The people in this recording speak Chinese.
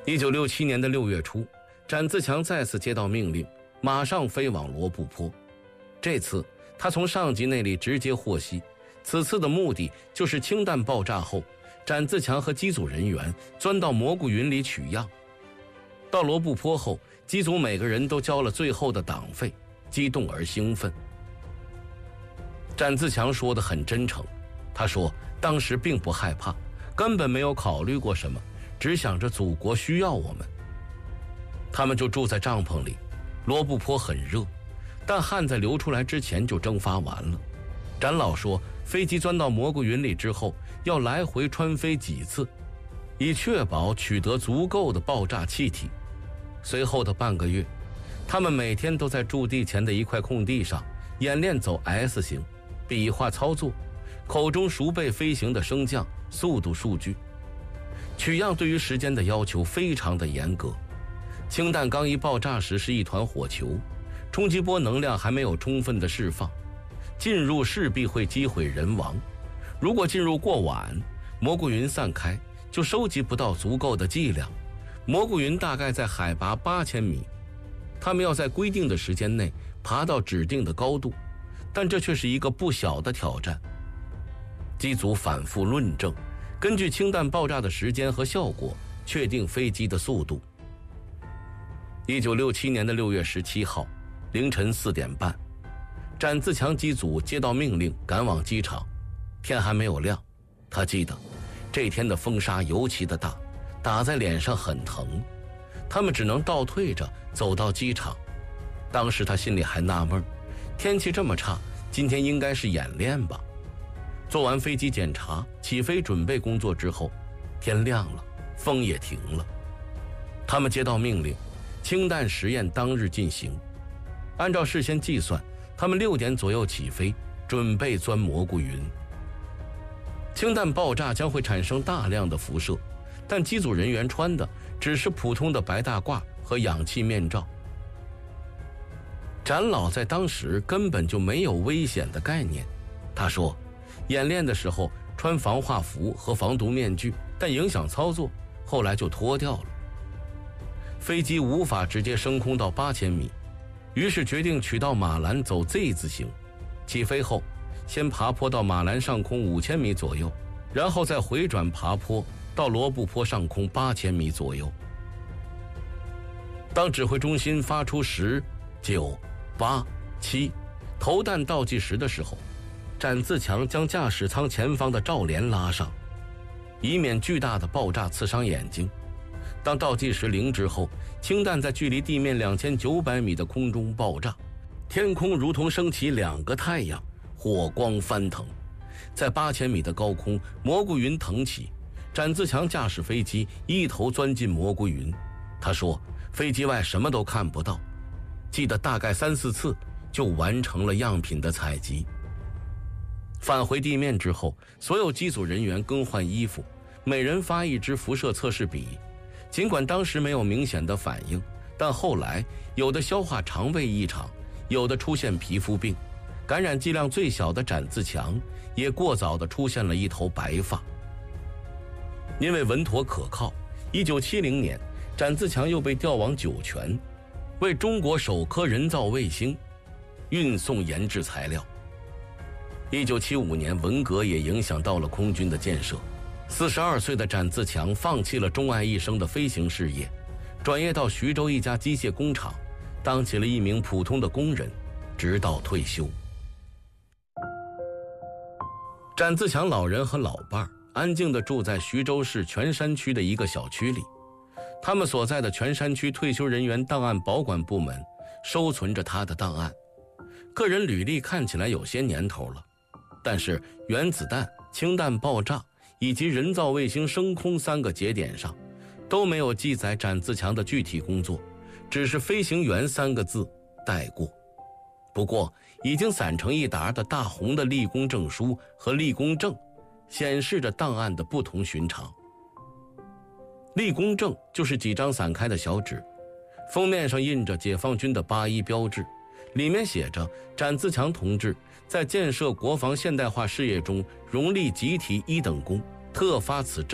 1967年的6月初，展自强再次接到命令，马上飞往罗布泊。这次他从上级那里直接获悉，此次的目的就是氢弹爆炸后，展自强和机组人员钻到蘑菇云里取样。到罗布泊后，机组每个人都交了最后的党费，激动而兴奋。展自强说得很真诚，他说当时并不害怕，根本没有考虑过什么，只想着祖国需要我们。他们就住在帐篷里，罗布泊很热，但汗在流出来之前就蒸发完了。展老说，飞机钻到蘑菇云里之后，要来回穿飞几次，以确保取得足够的爆炸气体。随后的半个月，他们每天都在驻地前的一块空地上演练走 S 型，比划操作，口中熟背飞行的升降、速度数据。取样对于时间的要求非常的严格。氢弹刚一爆炸时是一团火球，冲击波能量还没有充分的释放，进入势必会击毁人亡。如果进入过晚，蘑菇云散开，就收集不到足够的剂量。蘑菇云大概在海拔8000米，他们要在规定的时间内爬到指定的高度，但这却是一个不小的挑战。机组反复论证，根据氢弹爆炸的时间和效果确定飞机的速度。1967年的6月17号凌晨4点半，展自强机组接到命令赶往机场。天还没有亮，他记得这天的风沙尤其的大，打在脸上很疼，他们只能倒退着走到机场。当时他心里还纳闷，天气这么差，今天应该是演练吧。做完飞机检查、起飞准备工作之后，天亮了，风也停了。他们接到命令，氢弹实验当日进行。按照事先计算，他们6点左右起飞，准备钻蘑菇云。氢弹爆炸将会产生大量的辐射，但机组人员穿的只是普通的白大褂和氧气面罩。展老在当时根本就没有危险的概念，他说演练的时候穿防化服和防毒面具，但影响操作，后来就脱掉了。飞机无法直接升空到8000米，于是决定取道马兰走 Z 字形。起飞后先爬坡到马兰上空5000米左右，然后再回转爬坡到罗布泊上空8000米左右。当指挥中心发出10、9、8、7投弹倒计时的时候，展自强将驾驶舱前方的罩帘拉上，以免巨大的爆炸刺伤眼睛。当倒计时0之后，氢弹在距离地面2900米的空中爆炸，天空如同升起2个太阳，火光翻腾。在8000米的高空，蘑菇云腾起，展自强驾驶飞机一头钻进蘑菇云。他说飞机外什么都看不到，记得大概3、4次就完成了样品的采集。返回地面之后，所有机组人员更换衣服，每人发一支辐射测试笔。尽管当时没有明显的反应，但后来有的消化肠胃异常，有的出现皮肤病。感染剂量最小的展自强也过早地出现了一头白发。因为稳妥可靠，1970年展自强又被调往酒泉，为中国首颗人造卫星运送研制材料。1975年文革也影响到了空军的建设，42岁的展自强放弃了钟爱一生的飞行事业，转业到徐州一家机械工厂，当起了一名普通的工人，直到退休。展自强老人和老伴儿安静地住在徐州市泉山区的一个小区里，他们所在的泉山区退休人员档案保管部门收存着他的档案。个人履历看起来有些年头了，但是原子弹、氢弹爆炸以及人造卫星升空3个节点上都没有记载展自强的具体工作，只是飞行员3个字带过。不过已经散成一沓的大红的立功证书和立功证显示着档案的不同寻常。立功证就是几张散开的小纸，封面上印着解放军的81标志，里面写着展自强同志在建设国防现代化事业中荣立集体1等功，特发此证。